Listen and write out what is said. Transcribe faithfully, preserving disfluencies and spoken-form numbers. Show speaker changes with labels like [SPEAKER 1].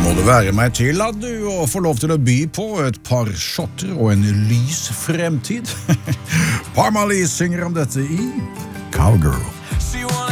[SPEAKER 1] må det være meg til at du får lov til å by på et par shotter og en lys fremtid. Parmalee synger om dette i Cowgirl.